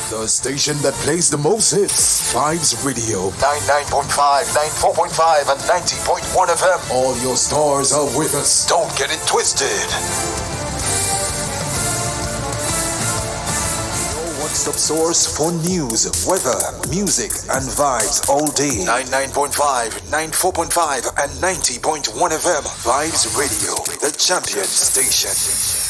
The station that plays the most hits. Vibes Radio. 99.5, 94.5, and 90.1 FM. All your stars are with us. Don't get it twisted. Your one-stop source for news, weather, music, and vibes all day. 99.5, 94.5, and 90.1 FM. Vibes Radio, the champion station.